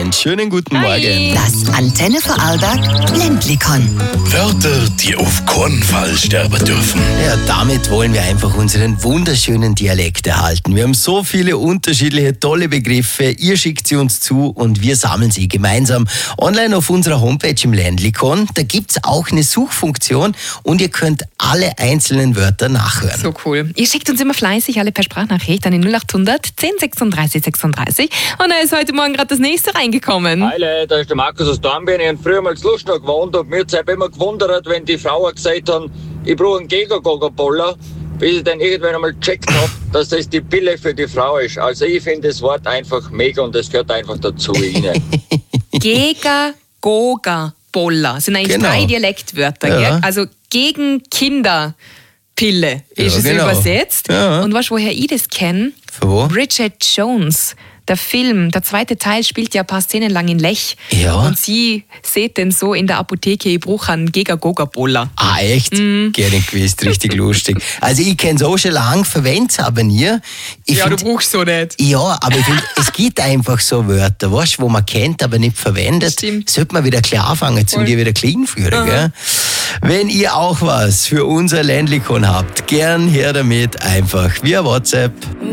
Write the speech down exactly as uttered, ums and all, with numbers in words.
einen schönen guten Hi. Morgen. Das Antenne Vorarlberg Ländlikon. Wörter, die auf keinen Fall sterben dürfen. Ja, damit wollen wir einfach unseren wunderschönen Dialekt erhalten. Wir haben so viele unterschiedliche, tolle Begriffe. Ihr schickt sie uns zu und wir sammeln sie gemeinsam online auf unserer Homepage im Ländlikon. Da gibt's auch eine Suchfunktion und ihr könnt alle einzelnen Wörter nachhören. So cool. Ihr schickt uns immer fleißig alle per Sprachnachricht an die null acht hundert zehn sechsunddreißig sechsunddreißig. Und da ist heute Morgen gerade das nächste reingekommen. Heile, da ist der Markus aus Dornbirn. Ich habe früher mal zu Lustenau gewohnt und mir hat es immer gewundert, wenn die Frauen gesagt haben, ich brauche einen Gega-Goga-Boller, bis ich dann irgendwann einmal gecheckt habe, dass das die Pille für die Frau ist. Also ich finde das Wort einfach mega und das gehört einfach dazu. Gega, Goga, Boller sind eigentlich Genau. drei Dialektwörter. Ja. Gell? Also gegen Kinderpille ist Ja, es genau. übersetzt. Ja. Und weißt du, woher ich das kenne? Von wo? Bridget Jones. Der Film, der zweite Teil spielt ja ein paar Szenen lang in Lech. Ja. Und sie sieht denn so in der Apotheke, ich brauche einen Gega-Goga-Boller. Ah, echt? Mhm. Gerne gewusst, richtig lustig. Also ich kenne es auch schon lange, verwende es aber nie. Ich Ja, du find- brauchst so nicht. Ja, aber ich finde, es gibt einfach so Wörter, weißt, wo man kennt, aber nicht verwendet. Stimmt. Sollte man wieder klar anfangen, zum Voll. dir wieder clean führen. Gell? Wenn ihr auch was für unser Ländlikon habt, gern her damit, einfach via WhatsApp.